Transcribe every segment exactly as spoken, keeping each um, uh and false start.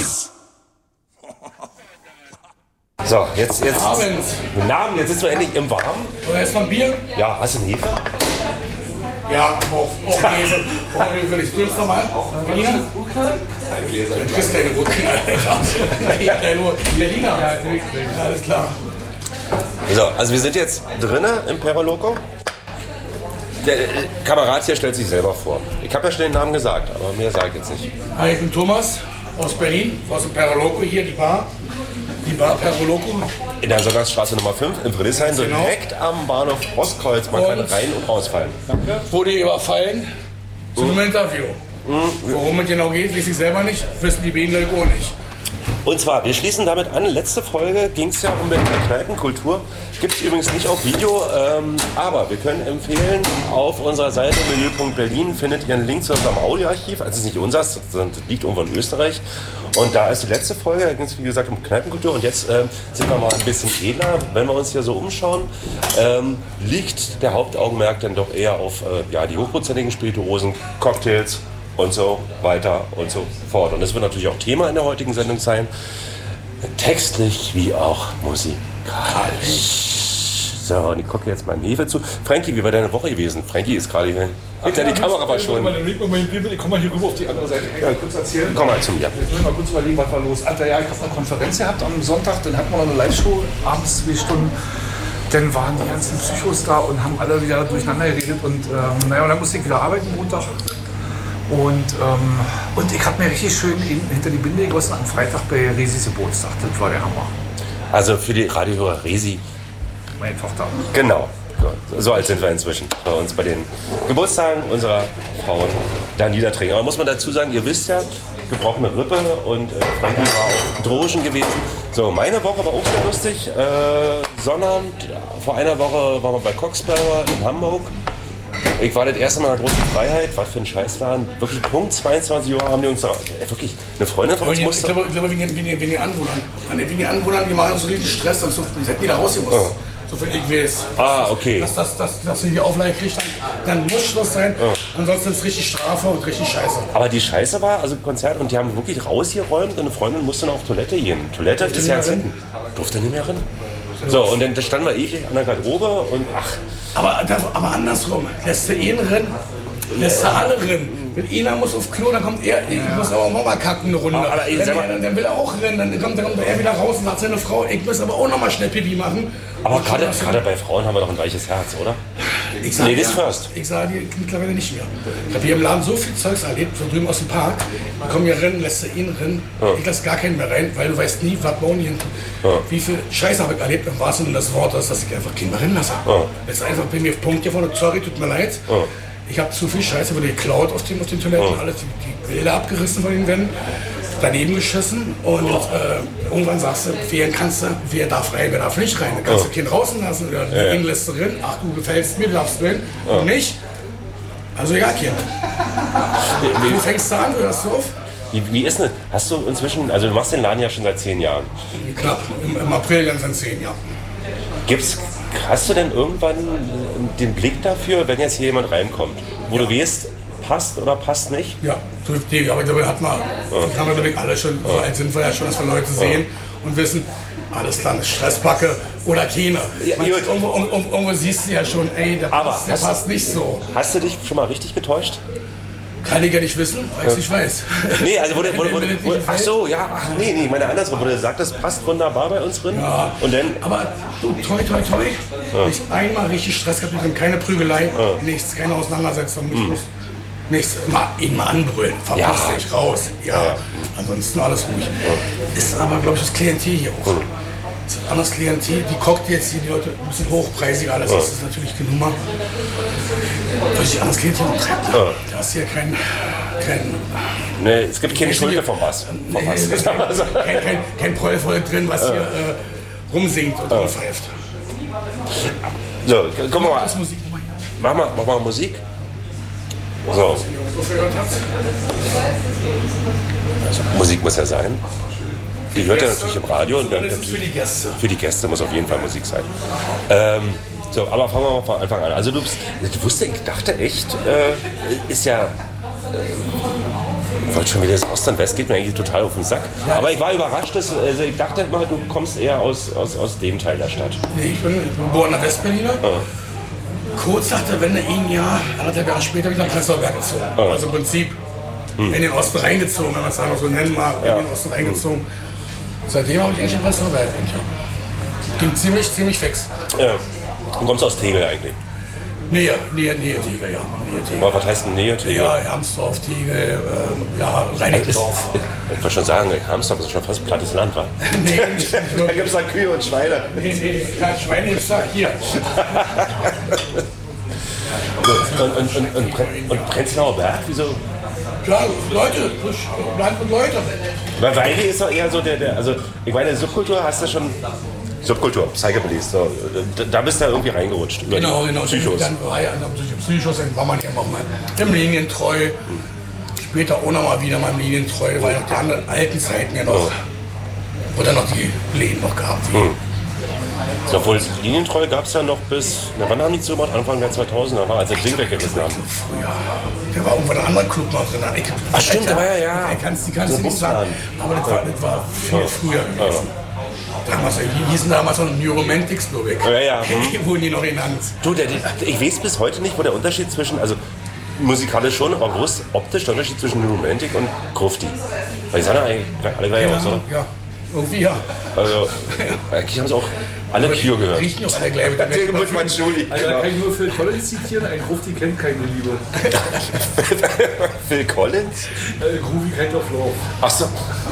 Peace. So, jetzt, jetzt. Abend. Guten Abend, jetzt sitzen wir endlich im Warmen. Oder erst mal ein Bier? Ja, hast du einen Hefe? Ja, auch, auch Käse. Auch will ich du das nochmal? Berliner? Du kriegst deine Rücken, Alter. Ja, nur Berliner. Ja, alles klar. So, also wir sind jetzt drinnen im Peroloco. Der äh, Kamerad hier stellt sich selber vor. Ich habe ja schon den Namen gesagt, aber mehr sage ich jetzt nicht. Hi, ich bin Thomas aus Berlin, aus dem Peroloco hier, die Bar. Die Bar Peroloco. In der Sonntagsstraße Nummer fünf in Friedrichshain, Genau. direkt am Bahnhof Ostkreuz. Man kann Und- rein und rausfallen. Wurde überfallen zu einem Interview. Worum es genau geht, weiß ich selber nicht. Wissen die Bienen auch nicht. Und zwar, wir schließen damit an. Letzte Folge ging es ja um die Kneipenkultur. Gibt es übrigens nicht auf Video, ähm, aber wir können empfehlen, auf unserer Seite menü punkt berlin findet ihr einen Link zu unserem Audioarchiv. Also es ist nicht unseres, sondern es liegt irgendwo in Österreich. Und da ist die letzte Folge, da ging es wie gesagt um Kneipenkultur. Und jetzt ähm, sind wir mal ein bisschen edler. Wenn wir uns hier so umschauen, ähm, liegt der Hauptaugenmerk dann doch eher auf äh, ja, die hochprozentigen Spirituosen, Cocktails und so weiter und so fort. Und das wird natürlich auch Thema in der heutigen Sendung sein. Textlich wie auch musikalisch. So, und ich gucke jetzt mal Hefe zu. Frankie, wie war deine Woche gewesen? Frankie ist gerade hier hinter die Kamera verschwunden. Ich komm mal hier rüber auf die andere Seite. Ich kann kurz erzählen. Komm mal zu mir. Jetzt müssen wir mal kurz überlegen, was war los. Alter, ja, ich habe eine Konferenz gehabt am Sonntag, dann hatten wir noch eine Live-Show, abends zwei Stunden. Dann waren die ganzen Psychos da und haben alle wieder durcheinander geredet. Und ähm, naja, und dann musste ich wieder arbeiten Montag. Und, ähm, und ich habe mir richtig schön in, hinter die Binde gegossen am Freitag bei Resis Geburtstag. Das war der Hammer. Also für die Radiohörer Resi. Meine Tochter. Genau. So, so alt sind wir inzwischen bei uns bei den Geburtstagen unserer Frauen da niedertrinken. Aber muss man dazu sagen, ihr wisst ja, gebrochene Rippe und äh, Frankie war auf Drogen gewesen. So, meine Woche war auch sehr lustig. Äh, Sonnabend, vor einer Woche waren wir bei Coxberger in Hamburg. Ich war das erste Mal in der großen Freiheit, was für ein Scheißladen. Wirklich Punkt zweiundzwanzig Uhr haben die uns da, äh, wirklich, eine Freundin von uns Ich musste. glaube, ich glaube wegen, den- wegen, den- wegen den Anwohnern. An den- Wegen den Anwohnern, die machen so richtig Stress. Und so, die hätten die da rausgemusst. Oh. So viel ich weiß. Ah, okay. Dass, dass, dass, dass sie die Auflage kriegt, dann, dann muss Schluss sein. Ansonsten ist es richtig Strafe und richtig Scheiße. Aber die Scheiße war, also Konzert, und die haben wirklich rausgeräumt und eine Freundin musste noch auf Toilette gehen. Toilette ist ja nicht mehr hinten. Durfte nicht mehr rein. So, und dann standen wir ewig an der Garderobe und ach, Aber, das, aber andersrum, lässt du ihn rennen, lässt du alle rennen. Wenn einer muss auf Klo, dann kommt er, ich muss aber auch mal kacken eine Runde. Aber, aber, dann, sag mal- dann, dann will er auch rennen, dann kommt, dann kommt er wieder raus und sagt seine Frau, ich muss aber auch noch mal schnell Pipi machen. aber Und gerade das- gerade bei Frauen haben wir doch ein weiches Herz, oder? Ich sag, Ladies ja, first. Ich sage dir mittlerweile nicht mehr. Ich habe hier im Laden so viel Zeugs erlebt, von drüben aus dem Park. Die kommen hier rennen, lässt du ihn rennen. Ich lasse gar keinen mehr rein, weil du weißt nie, was bauen die hinten. Wie viel Scheiße habe ich erlebt, im wahrsten Sinne des Wortes, dass ich einfach keinen mehr rennen lasse. Ja. Jetzt einfach bei mir Punkt hier vorne, sorry, tut mir leid. Ich habe zu viel Scheiße wurde geklaut auf den, auf den Toiletten, alles die, die Bilder abgerissen von den Wänden, daneben geschissen und äh, irgendwann sagst du, wer kannst du, wer darf rein, wer darf nicht rein. Dann kannst du keinen draußen lassen oder ja. ihn lässt du drin, ach du gefällst mir, du darfst drin und nicht. Also egal, Kind. Du fängst da an, du hörst auf. Wie, wie ist denn das? Hast du inzwischen, also du machst den Laden ja schon seit zehn Jahren. Knapp, im, im April dann sind zehn Jahre. Gibt's, hast du denn irgendwann den Blick dafür, wenn jetzt hier jemand reinkommt, wo du weißt, passt oder passt nicht? Ja, die, aber dabei hat man, die haben wir glaube ich alle schon, so alt sind wir ja schon, dass wir Leute sehen und wissen, alles klar, eine Stressbacke oder keine. Ja, Man, gut. irgendwo, irgendwo, irgendwo siehst du ja schon, ey, der, Aber passt, der hast- passt nicht so. Hast du dich schon mal richtig getäuscht? Kann ich ja nicht wissen, weil ich nicht weiß. Nee, also wurde, wurde, Wenn- wenn wurde, es wurde nicht ach weiß- so, ja, ach nee, nee, meine andersrum, wo du sagst, das passt wunderbar bei uns drin. Ja. Und dann, Aber du, toi, toi, toi, nicht einmal richtig Stress gehabt, mit dem, keine Prügelei, nichts, keine Auseinandersetzung, nichts. Nichts, mal, ihn mal anbrüllen, verpiss Ja. dich raus. Ja, ansonsten alles ruhig. Ist aber, glaube ich, das Klientel hier auch. Das ist ein anderes Klientel, die Cocktails hier, die Leute ein bisschen hochpreisiger, alles das ist natürlich eine Nummer. Weil ich anderes Klientel betreibt. Da ist hier kein, kein, nee, es gibt keine Schulter vom Bass. Vom Bass. nee, kein, kein, kein Prollvolk drin, was hier äh, rumsingt und rumpfeift. So, guck mal, Das Musik nochmal hier. mach mal, mach mal Musik. So, Musik muss ja sein. Die hört ja natürlich im Radio und dann Das ist für die Gäste. für die Gäste muss auf jeden Fall Musik sein. Ähm, so, aber fangen wir mal von Anfang an. Also du, bist, du wusstest, ich dachte echt, äh, ist ja äh, Ich wollte schon wieder das Ost und West, geht mir eigentlich total auf den Sack. Ja, aber ich war überrascht, dass, also ich dachte mal, du kommst eher aus, aus, aus dem Teil der Stadt. Nee, ich bin, ich bin geborener Westberliner. Ja. Kurz nach der Wende, ein Jahr, anderthalb Jahre später, bin ich nach Prenzlauer Berg gezogen. Ja. Also im Prinzip hm. in den Osten reingezogen, wenn man es da noch so nennen mag, ja. in den Osten reingezogen. Hm. Seitdem habe ich eigentlich in Prenzlauer Berg. Ging ziemlich, ziemlich fix. Ja. Du kommst aus Tegel eigentlich? Nähe, Nähe, Nähe Tegel, ja. Nähe Tegel. Was heißt denn Nähe Tegel? Ja, Hermsdorf, Tegel, äh, ja, Reinickendorf. Ich wollte schon sagen, Hermsdorf ist schon fast plattes Land, wa? Nee, nicht da gibt es da Kühe und Schweine. Nee, nee, kein Schweine gibt es da, hier. und, und, und, und, und Prenzlauer Berg, wieso? Ja, Leute, Land und Leute. Weil Weide ist doch eher so der, der, also ich meine, Subkultur hast du schon, Subkultur, Psychobillies, so, da bist du irgendwie reingerutscht. Genau, genau. Psychos. Dann war ja, Psychos, dann war man ja auch mal im Linientreu. Später auch noch mal wieder mal im Linientreu, weil die anderen alten Zeiten ja noch, wo dann noch die Läden noch gab. Hm. So, obwohl Linientreu gab es ja noch bis, na, wann haben die zugemacht? Anfang der zweitausender, war, als das Ding weggerissen haben. Früher, der war irgendwann ein anderer Club noch drin. Ich, Ach stimmt, der war ja, ja. Ich kannst, die kannst du nicht sagen, aber das war, das war viel ja. früher gewesen. Ja. Damals, die hießen damals noch New Romantics, glaube ich. Ja, ja. Hm. Die wurden die noch genannt. Du, der, ich weiß bis heute nicht, wo der Unterschied zwischen, also musikalisch schon, aber wo ist optisch der Unterschied zwischen New Romantic und Grufti? Weil die sind ja eigentlich alle gleich ja, aus, oder? Ja, irgendwie ja. Also, eigentlich haben sie auch alle Kio gehört. Riechen auch alle gleich. Deswegen muss man Julie. Also, da kann ich nur Phil Collins zitieren, ein Grufti kennt keine Liebe. Phil Collins? Äh, Groovy Kind of Love. Ach so.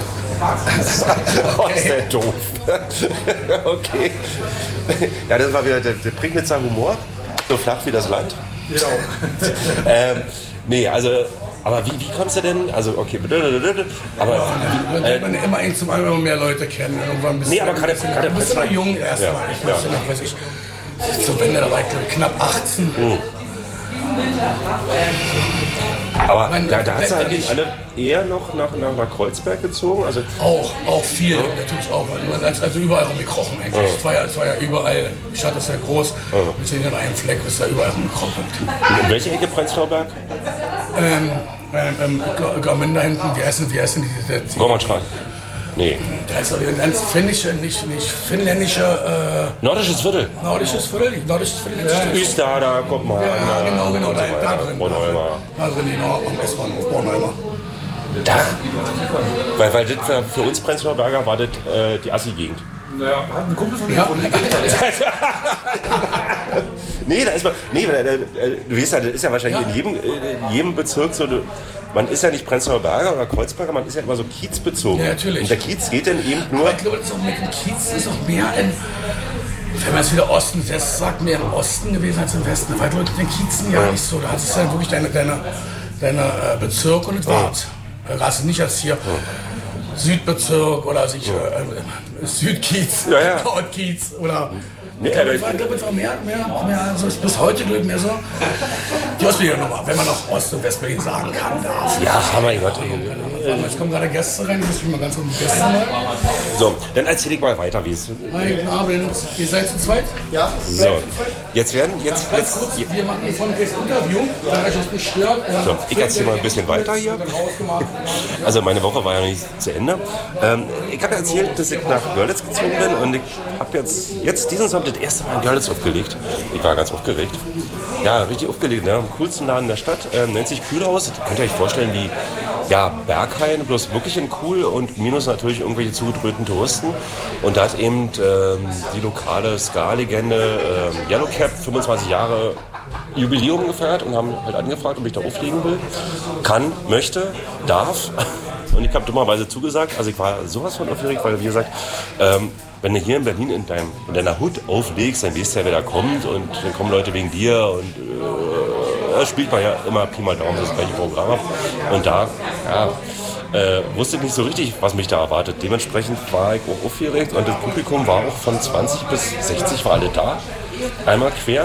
Oh, ist der doof. Okay. Ja, das war wieder der, der Prignitzer Humor. So flach wie das Land. Genau. ähm, nee, also, aber wie, wie kommst du denn? Also, okay, aber. Ja, äh, man immer ein zum anderen mehr Leute kennen. Irgendwann bist nee, aber gerade. Du bist noch jung erstmal. Ja, ich wusste ja. noch, weiß ich. Zur Wende, da war ich knapp achtzehn. Mhm. Aber man, da, da hat es eigentlich alle eher noch nach, nach, nach Kreuzberg gezogen? Also auch, auch viel, ja. natürlich auch. Also, also überall rumgekrochen eigentlich. Es ja. war, ja, war ja überall, die Stadt ist ja groß, ja. wir sind in einem Fleck, ist da überall rumgekrochen. In welche Ecke Prenzlauer Berg? Ähm, ähm, Garmin da hinten, wie heißen, wie heißen die? die Gormannstraße. Nee. Da ist aber ein ganz finnische, nicht, nicht finnländischer. Äh, Nordisches Viertel. Nordisches Viertel, nordisches Viertel. Ja, Üster, da kommt mal. Ja, ja, genau, genau, da, da drin. Bornholmer. Da drin, genau, am S-Bahnhof Bornholmer. Da? Weil, weil das für, für uns Prenzlauer Berger war das äh, die Assi-Gegend. Naja, hat ein Kumpel von mir ja. von Nee, da ist man. Nee, äh, äh, du weißt ja, das ist ja wahrscheinlich ja. in jedem, in jedem Bezirk so. Man ist ja nicht Prenzlauer Berger oder Kreuzberger, man ist ja immer so kiezbezogen. Ja, natürlich. Und der Kiez geht dann eben nur. Aber ich glaube, das ist auch mit dem Kiez ist auch mehr ein. Wenn man es wieder Osten, West sagt, mehr im Osten gewesen als im Westen. Weil du den Kiezen ja nicht so. Da hattest du dann wirklich deine, deine, deine äh, Bezirk und das war's. Da hast du nicht als hier ja. Südbezirk oder sich ja. äh, Südkiez, ja, ja. Nordkiez oder. Nee, ich glaube, glaub, es war mehr, mehr, mehr also ist bis heute glaube ich mehr so die Ostberliner, wenn man noch Ost- und Westberlin sagen kann, darf. Ja, mein Gott. Jetzt kommen gerade Gäste rein, ich muss mich mal ganz um die Gäste mal. So, dann erzähl ich mal weiter, wie es. Guten Abend, ihr seid zu zweit? Ja. So, jetzt werden, jetzt, ganz jetzt, kurz, wir machen ein volles Interview, da euch das nicht stört. So, ich erzähle mal ein bisschen weiter hier. Also meine Woche war ja noch nicht zu Ende. Ähm, ich habe erzählt, dass ich nach Görlitz gezogen bin und ich habe jetzt, jetzt diesen Sonntag das erste Mal in Görlitz aufgelegt. Ich war ganz aufgeregt. Ja, richtig aufgelegt, ne? Am coolsten Laden der Stadt. Ähm, nennt sich Kühlhaus. Das könnt ihr euch vorstellen wie ja, Berghain, bloß wirklich in cool und minus natürlich irgendwelche zugedröhnten Touristen. Und da hat eben ähm, die lokale Ska-Legende ähm, Yellowcap fünfundzwanzig Jahre Jubiläum gefeiert und haben halt angefragt, ob ich da auflegen will. Kann, möchte, darf. Und ich habe dummerweise zugesagt. Also ich war sowas von aufgeregt, weil wie gesagt, ähm, wenn du hier in Berlin in, deinem, in deiner Hut auflegst, dann weißt du ja, wer da kommt und dann kommen Leute wegen dir und äh, da spielt man ja immer Pi mal Daumen das gleiche Programm ab. Und da, ja, äh, wusste ich nicht so richtig, was mich da erwartet. Dementsprechend war ich auch aufgeregt und das Publikum war auch von zwanzig bis sechzig war alle da. Einmal quer.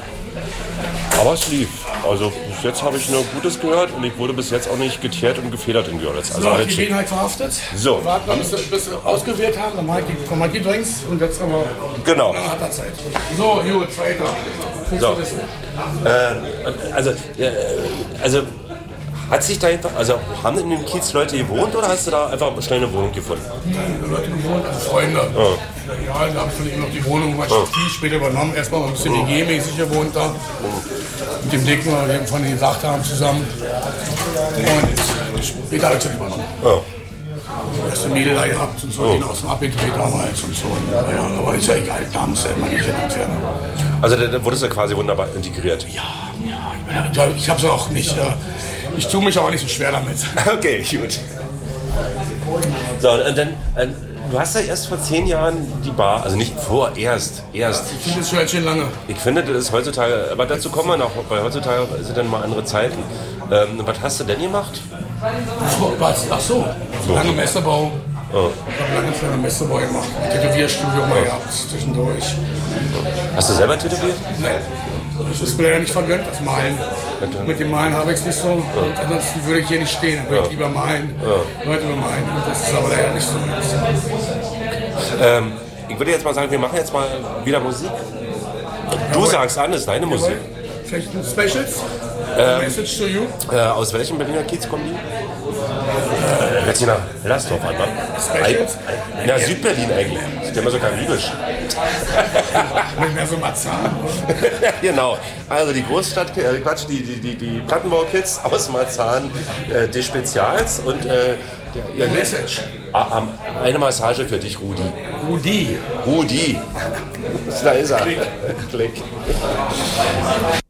Aber es lief. Also bis jetzt habe ich nur Gutes gehört und ich wurde bis jetzt auch nicht geteert und gefedert in Görlitz. Also so, die Gelegenheit verhaftet. So. Wir warten, bis, bis wir ausgewählt haben, dann mache ich die, mach die Drinks und jetzt aber genau. Nach harter Zeit. So, gut, weiter. So. Äh, also, äh, also Hat sich da einfach, also haben in dem Kiez Leute gewohnt oder hast du da einfach schnell eine Wohnung gefunden? Die Leute gewohnt, also Freunde. Oh. Ja, da habe ich dann eben noch die Wohnung, was oh. viel später übernommen. Erstmal ein bisschen E G-mäßig gewohnt da. Mit dem Dicken, den wir von den gesagt haben, zusammen. Und später habe ich es übernommen. Oh. Erste Mädel da gehabt und so, oh. den aus dem abgedreht damals und so. Ja, aber ist ja egal, da muss ja immer nicht entfernen. Also da wurdest du quasi wunderbar integriert? Ja, ja, ich, ich habe es auch nicht, ich tue mich auch nicht so schwer damit. Okay, gut. So, und dann, du hast ja erst vor zehn Jahren die Bar, also nicht vorerst, erst. Ich finde das schon ganz schön lange. Ich finde, das ist heutzutage, aber dazu kommen wir noch, weil heutzutage sind dann mal andere Zeiten. Ähm, was hast du denn gemacht? Was? Ach so, so. Lange Messerbau. Oh. Ich habe lange Zeit einen Messerbau gemacht. Tätowierstudio mal gehabt, zwischendurch. Hast du selber tätowiert? Nein. Das ist mir ja nicht vergönnt, das Malen. Mit dem Malen habe ich es nicht so. Und ansonsten würde ich hier nicht stehen. Dann würde ich lieber malen, Leute bemalen. Das ist aber leider nicht so. Ähm, ich würde jetzt mal sagen, wir machen jetzt mal wieder Musik. Du ja, sagst an, das ist deine Musik. Vielleicht ein Specials? Ähm, Message to you? Äh, aus welchem Berliner Kiez kommen die? Äh, Jetzt hier nach Hellersdorf an, wa? Specials? Ja, Südberlin eigentlich. Das ist ja immer so karibisch. Nicht mehr so Marzahn. Genau. Also die Großstadt, äh, Quatsch, die, die, die, die Plattenbau-Kids aus Marzahn, äh, des Spezials und äh, der Message. Ah, eine Massage für dich, Rudi. Rudi. Rudi. Da ist er. Klick. Klick.